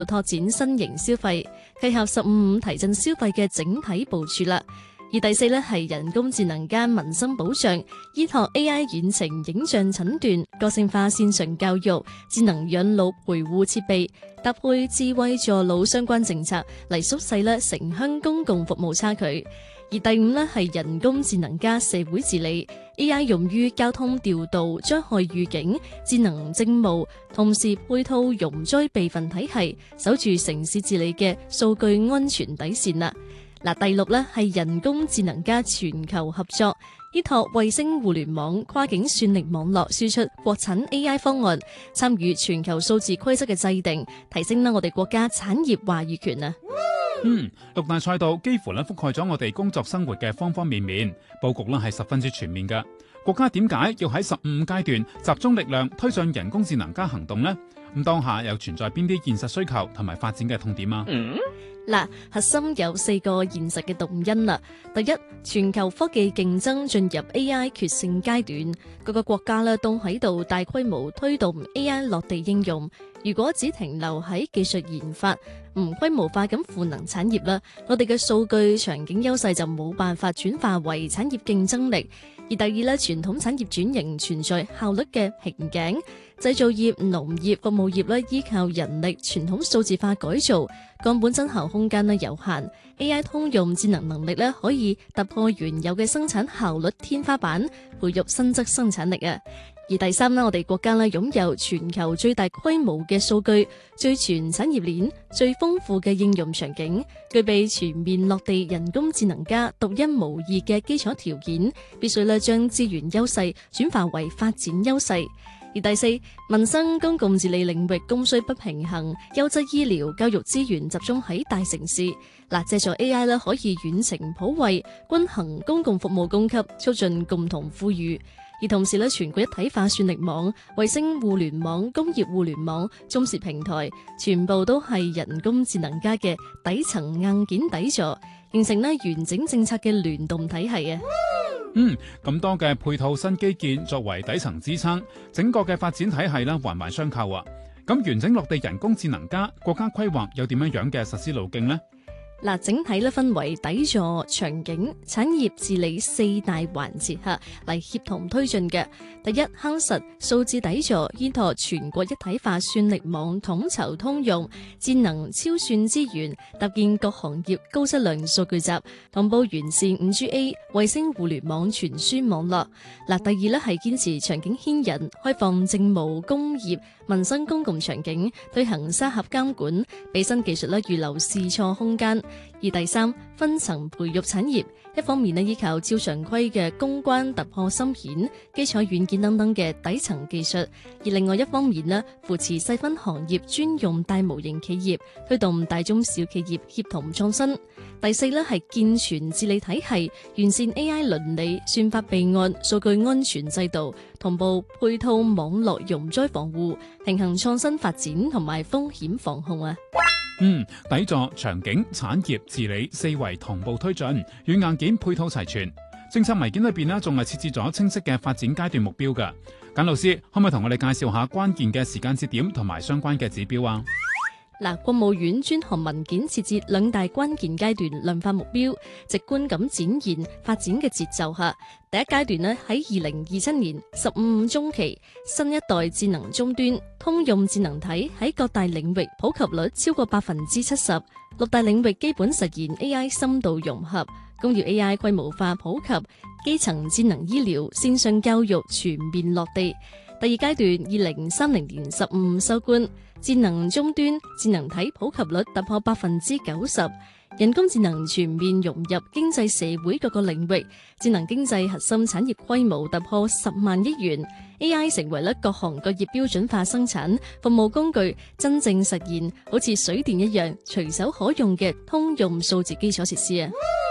拓展新型消費，契合15提振消費嘅整體部署啦。而第四呢係人工智能加民生保障，依託 AI 遠程影像診斷、個性化線上教育、智能養老陪護設備，搭配智慧助老相關政策嚟縮細城鄉公共服務差距。而第五呢係人工智能加社會治理 ，AI 用於交通調度、災害預警、智能政務，同時配套容災備份體系，守住城市治理嘅數據安全底線啦。第六呢係人工智能加全球合作，依託衛星互聯網、跨境算力網絡輸出國產 AI 方案，參與全球數字規則嘅制定，提升我哋國家產業話語權啊！ 六大賽道幾乎覆蓋咗我哋工作生活嘅方方面面，佈局係十分之全面嘅。國家點解要喺15階段集中力量推進人工智能加行動呢？咁當下又存在邊啲現實需求同埋發展嘅痛點啊？ 核心有4個現實嘅動因啦。第一，全球科技競爭進入 AI 決勝階段，各個國家都喺度大規模推動 AI 落地應用。如果只停留喺技術研發，唔規模化咁賦能產業啦，我哋嘅數據場景優勢就冇辦法轉化為產業競爭力。而第二，傳統產業轉型存在效率嘅瓶頸，製造業、農業、服務業依靠人力傳統數字化改造，根本增效空間有限。AI 通用智能能力可以突破原有嘅生產效率天花板，培育新質生產力啊！而第三，我哋國家擁有全球最大規模嘅數據、最全產業鏈、最豐富嘅應用場景，具備全面落地人工智能加獨一無二嘅基礎條件，必須將資源優勢轉化為發展優勢。而第四，民生公共治理領域供需不平衡，優質醫療、教育資源集中喺大城市。借助 AI 可以遠程普惠、均衡公共服務供給，促進共同富裕。而同時全國一體化算力網、衛星互聯網、工業互聯網、中視平台，全部都係人工智能加嘅底層硬件底座，形成完整政策嘅聯動體系啊！ 咁多嘅配套新基建作為底層支撐，整個嘅發展體系環環相扣啊！咁完整落地人工智能加，國家規劃有點樣嘅實施路徑呢？ 整體分為底座、場景、產業治理4大環節嚟協同推進嘅。第一，夯實數字底座，依託全國一體化算力網統籌通用，智能超算資源，搭建各行業高質量數據集，同步完善 5G-A 衛星互聯網傳輸網絡。第二係堅持場景牽引，開放政務、工業、民生公共場景，推行沙盒監管，俾新技術預留試錯空間。而第三，分層培育產業，一方面依靠照常規嘅攻關突破深顯、基礎軟件等等嘅底層技術；而另外一方面扶持細分行業專用大模型企業，推動大中小企業協同創新。第四係健全治理體系，完善 AI 倫理、算法備案、數據安全制度，同步配套網絡容災防護，平衡創新發展同埋風險防控啊！ 底座、場景、產業治理4維同步推進，軟硬件配套齊全。政策文件裏邊仲係設置咗清晰嘅發展階段目標㗎。簡老師可唔可以同我哋介紹下關鍵嘅時間節點同埋相關嘅指標啊？ 國務院專項文件設置2大關鍵階段量化目標，直觀咁展現發展嘅節奏下。第一階段喺2027年15中期，新一代智能終端通用智能體喺各大領域普及率超過70%，6大領域基本實現 AI 深度融合，工業 AI 規模化普及，基層智能醫療、線上教育全面落地。第二階段2030年15收官，智能終端智能體普及率突破90%，人工智能全面融入經濟社會各個領域，智能經濟核心產業規模突破10萬億元 ，AI 成為各行各業標準化生產服務工具，真正實現好似水電一樣隨手可用嘅通用數字基礎設施啊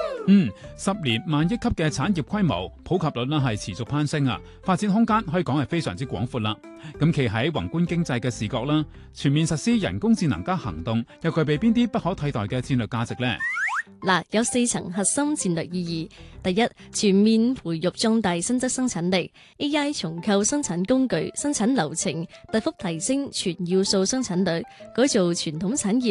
！10年1萬億級嘅產業規模，普及率係持續攀升啊！發展空間可以講係非常之廣闊啦。咁企喺宏觀經濟嘅視角啦，全面實施人工智能加行動，又具備邊啲不可替代嘅戰略價值呢？ 嗱，有4層核心戰略意義。第一，全面培育壯大新質生產力 ，AI 重構生產工具、生產流程，大幅提升全要素生產率，改造傳統產業